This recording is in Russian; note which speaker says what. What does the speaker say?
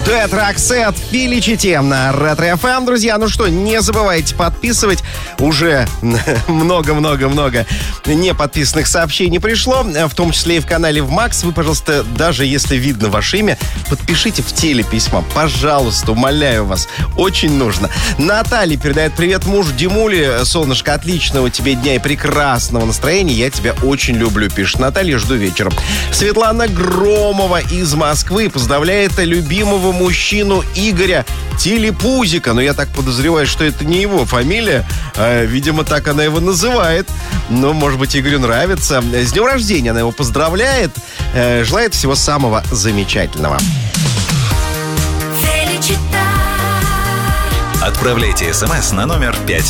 Speaker 1: Дуэт Roxette, Felicity на Ретро-ФМ. Друзья, ну что, не забывайте подписывать. Уже много-много-много неподписанных сообщений пришло, в том числе и в канале в Макс. Вы, пожалуйста, даже если видно ваше имя, подпишите в теле письма. Пожалуйста, умоляю вас. Очень нужно. Наталья передает привет мужу Димуле. Солнышко, отличного тебе дня и прекрасного настроения. Я тебя очень люблю, пишет Наталья. Жду вечером. Светлана Громова из Москвы поздравляет любимого мужчину Игоря Телепузика. Но я так подозреваю, что это не его фамилия. Видимо, так она его называет. Но, может быть, Игорю нравится. С днем рождения она его поздравляет. Желает всего самого замечательного.
Speaker 2: Отправляйте смс на номер 5.